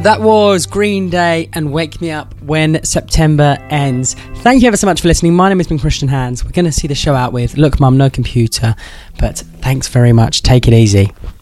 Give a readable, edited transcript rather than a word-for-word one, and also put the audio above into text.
That was Green Day and Wake Me Up When September Ends. Thank you ever so much for listening. My name has been Christian Hands. We're going to see the show out with Look Mum, No Computer. But thanks very much. Take it easy.